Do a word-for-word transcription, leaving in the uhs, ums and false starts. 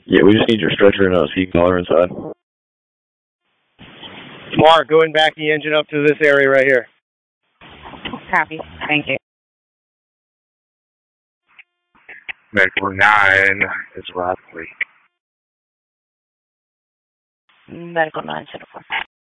Yeah, we just need your stretcher and a seat collar inside. Mark, go and back the engine up to this area right here. Copy. Thank you. Medical nine is Rosley. Medical nine, Center four.